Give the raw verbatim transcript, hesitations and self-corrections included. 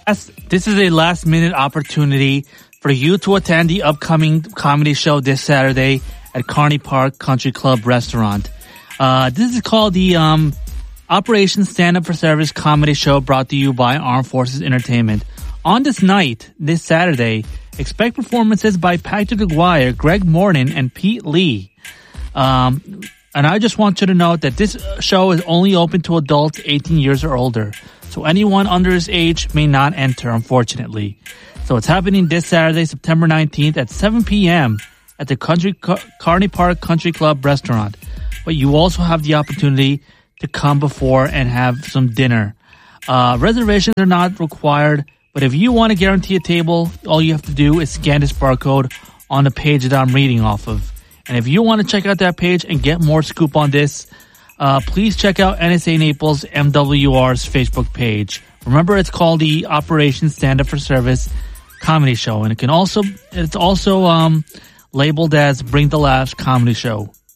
This is a last-minute opportunity for you to attend the upcoming comedy show this Saturday at Kearney Park Country Club Restaurant. Uh, this is called the um, Operation Stand Up for Service comedy show brought to you by Armed Forces Entertainment. On this night, this Saturday, expect performances by Patrick Aguirre, Greg Morton, and Pete Lee. Um, and I just want you to note that this show is only open to adults eighteen years or older. So anyone under his age may not enter, unfortunately. So it's happening this Saturday, September nineteenth at seven p.m. at the Country Kearney Park Country Club Restaurant. But you also have the opportunity to come before and have some dinner. Uh, reservations are not required, but if you want to guarantee a table, all you have to do is scan this barcode on the page that I'm reading off of. And if you want to check out that page and get more scoop on this, Uh, please check out N S A Naples M W R's Facebook page. Remember, it's called the Operation Stand Up for Service comedy show, and it can also it's also um, labeled as Bring the Laughs comedy show.